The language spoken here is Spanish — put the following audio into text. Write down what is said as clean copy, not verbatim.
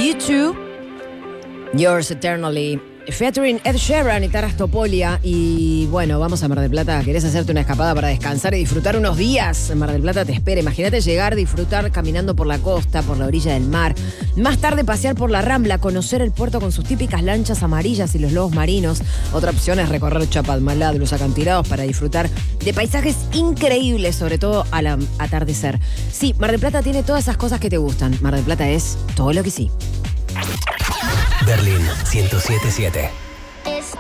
U2, Yours Eternally, featuring Ed Sheeran y Taras Topolia. Y bueno, vamos a Mar del Plata. ¿Querés hacerte una escapada para descansar y disfrutar unos días? Mar del Plata te espera. Imagínate llegar, disfrutar caminando por la costa, por la orilla del mar. Más tarde pasear por la Rambla, conocer el puerto con sus típicas lanchas amarillas y los lobos marinos. Otra opción es recorrer Chapadmalá, los acantilados, para disfrutar de paisajes increíbles, sobre todo al atardecer. Sí, Mar del Plata tiene todas esas cosas que te gustan. Mar del Plata es todo lo que sí. Berlín 107.7.